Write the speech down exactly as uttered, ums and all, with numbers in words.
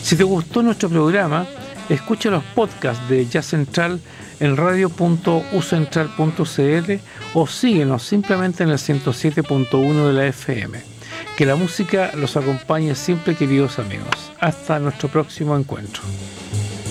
Si te gustó nuestro programa, escucha los podcasts de Jazz Central en radio punto u central punto c l o síguenos simplemente en el ciento siete punto uno de la F M. Que la música los acompañe siempre, queridos amigos. Hasta nuestro próximo encuentro.